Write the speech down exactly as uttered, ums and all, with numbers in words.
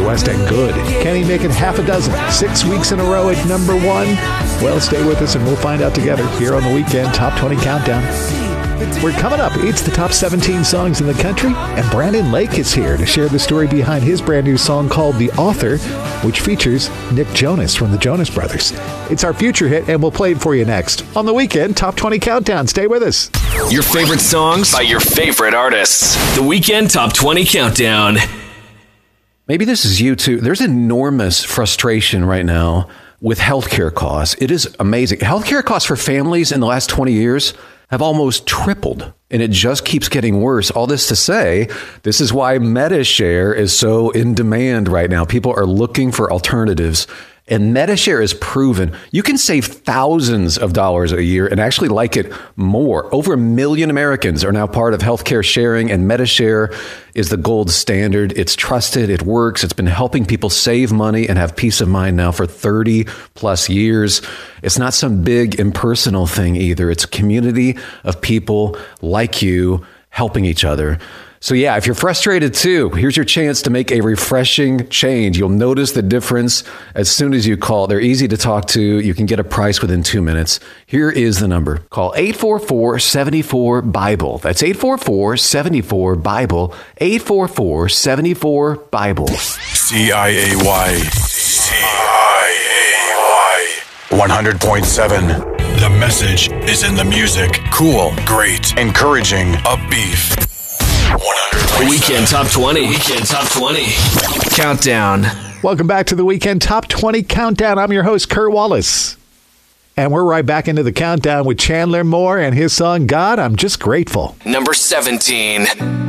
West and Good. Can he make it half a dozen? Six weeks in a row at number one? Well, stay with us and we'll find out together here on the Weekend Top twenty Countdown. We're coming up. It's the top seventeen songs in the country, and Brandon Lake is here to share the story behind his brand new song called The Author, which features Nick Jonas from the Jonas Brothers. It's our future hit, and we'll play it for you next on the Weekend Top twenty Countdown. Stay with us. Your favorite songs by your favorite artists. The Weekend Top twenty Countdown. Maybe this is you too. There's enormous frustration right now with healthcare costs. It is amazing. Healthcare costs for families in the last twenty years have almost tripled, and it just keeps getting worse. All this to say, this is why Medi-Share is so in demand right now. People are looking for alternatives, and Medi-Share is proven you can save thousands of dollars a year and actually like it more. Over a million Americans are now part of healthcare sharing, and Medi-Share is the gold standard. It's trusted. It works. It's been helping people save money and have peace of mind now for thirty plus years. It's not some big impersonal thing either. It's a community of people like you helping each other. So yeah, if you're frustrated too, here's your chance to make a refreshing change. You'll notice the difference as soon as you call. They're easy to talk to. You can get a price within two minutes. Here is the number. Call eight four four, seven four, BIBLE. That's eight four four, seven four, BIBLE. eight four four, seven four, BIBLE. C I A Y. C I A Y. one hundred point seven. The message is in the music. Cool, great, encouraging, upbeat. Weekend Top twenty. Weekend Top twenty. Countdown. Welcome back to the Weekend Top twenty Countdown. I'm your host, Kurt Wallace. And we're right back into the countdown with Chandler Moore and his song, God, I'm Just Grateful. Number seventeen.